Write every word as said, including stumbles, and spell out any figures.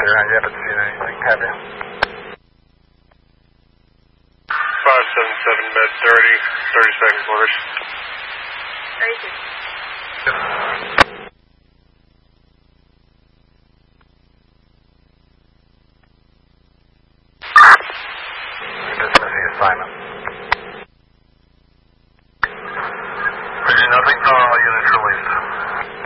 there. I haven't seen anything, have you? five seven seven med thirty, thirty seconds orders. thirty-two. Dismiss the assignment.